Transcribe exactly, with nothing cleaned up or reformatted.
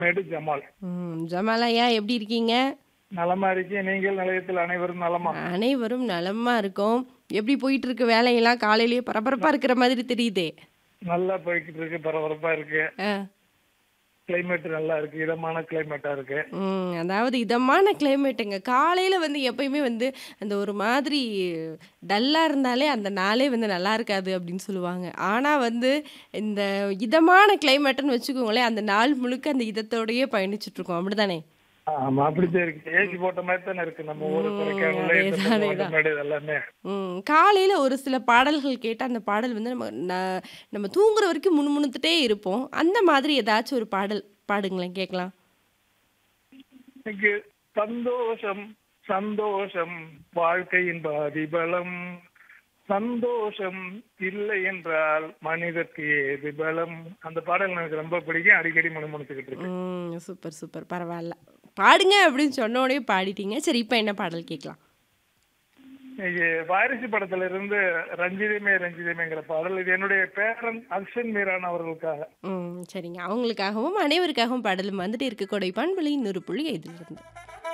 மேடு Jamal. ம். Jamal ஐயா எப்படி இருக்கீங்க? நலமா இருக்கேன். நீங்கள் நிலையத்தில் அனைவரும் நலமா? அனைவரும் நலமா இருக்கோம். எப்படி போயிட்டு இருக்கு வேலையெல்லாம்? காலையிலேயே ந பரபரப்பா இருக்கிற மாதிரி தெரியுதே! நல்லா போய்க்கிட்டு இருக்கு. பரபரப்பா இருக்கு. அ. கிளைமேட் நல்லா இருக்கு. இதமான கிளைமேட்டா இருக்கு. ம். அதாவது இதமான கிளைமேட்டுங்க. காலையில வந்து எப்பயுமே வந்து அந்த ஒரு மாதிரி டல்லா இருந்தாலே அந்த நாளே வந்து நல்லா இருக்காது அப்படின்னு சொல்லுவாங்க. ஆனா வந்து இந்த இதமான கிளைமேட்டுன்னு வச்சுக்கோங்களேன், அந்த நாள் முழுக்க அந்த இதத்தோடயே பயணிச்சுட்டுருக்கோம். அப்படிதானே? ஆமா. அப்படித்தான் இருக்கு. ஏசி போட்ட மாரி தானே இருக்கு. நம்ம ஊரு ம். கொடைக்கானலு, இந்த அதேதான், பக்கம் அதேதான். வண்டமேடு இது எல்லாமே. ம். காலையில ஒரு சில பாடல்கள் கேட்டா, அந்த பாடல் வந்து நம்ம ந நம்ம தூங்குற வரைக்கும் முணுமுணுத்துட்டே இருப்போம். அந்த மாதிரி ஏதாச்சும் ஒரு பாடல் பாடுங்களேன் கேட்கலாம். எனக்கு சந்தோஷம், சந்தோஷம் வாழ்க்கையின் பாதிபலம். சந்தோஷம் இல்லை என்றால் மனிதர்க்கு ஏது பலம். அந்த பாடல் எனக்கு ரொம்ப பிடிக்கும். அடிக்கடி முணுமுணுத்துக்கிட்டு இருப்பேன். ம். Super, super. பரவால்ல. பாடுங்க அப்படின்னு சொன்ன உடனே பாடிட்டீங்க. சரி இப்ப என்ன பாடல் கேட்கலாம்? இது வாரிசு படத்துல இருந்து ரஞ்சிதமே ரஞ்சிதமேங்கிற பாடல். இது என்னுடைய பேரன் அக்ஷன் மீரான் அவர்களுக்காக. ம். சரிங்க. அவங்களுக்காகவும், அனைவருக்காகவும் பாடலும் வந்துட்டே இருக்கு. கொடை பண்பலை நூறு புள்ளி ஐந்து இருந்து.